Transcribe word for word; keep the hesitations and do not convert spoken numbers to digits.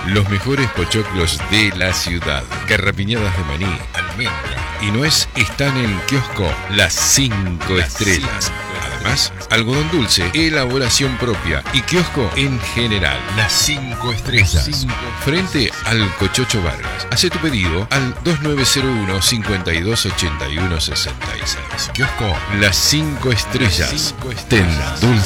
Los mejores pochoclos de la ciudad. Garrapiñadas de maní, almendra y nuez están en Kiosco Las Cinco Estrellas. Además, algodón dulce, elaboración propia y kiosco en general. Las Cinco Estrellas. Cinco. Frente al Cochocho Vargas. Hacé tu pedido al dos nueve cero uno, cinco dos ocho uno, seis seis. Kiosco Las Cinco Estrellas. Las Cinco Estrellas. Ten dulce.